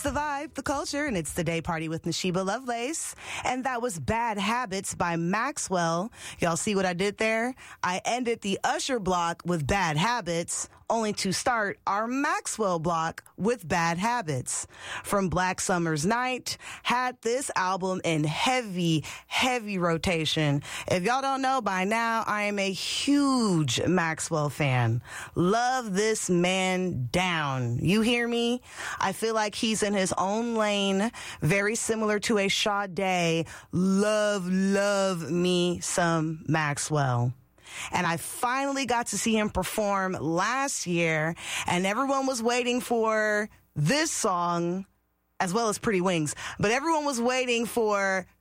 It's the vibe, the culture, and it's the day party with Nashiba Lovelace. And that was Bad Habits by Maxwell. Y'all see what I did there? I ended the Usher block with Bad Habits, only to start our Maxwell block with Bad Habits. From Black Summer's Night, had this album in heavy rotation. If y'all don't know by now, I am a huge Maxwell fan. Love this man down. You hear me? I feel like he's in his own lane, very similar to a Sade. Love me some Maxwell. And I finally got to see him perform last year, and everyone was waiting for this song, as well as Pretty Wings, but everyone was waiting for